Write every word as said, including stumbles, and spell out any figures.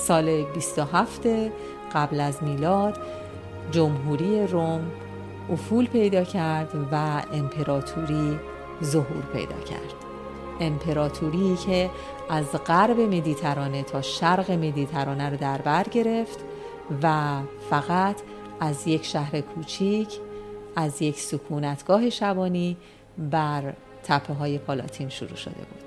سال بیست و هفت قبل از میلاد جمهوری روم افول پیدا کرد و امپراتوری ظهور پیدا کرد. امپراتوری که از غرب مدیترانه تا شرق مدیترانه رو در بر گرفت و فقط از یک شهر کوچیک، از یک سکونتگاه شبانی بر تپه‌های پالاتین شروع شده بود.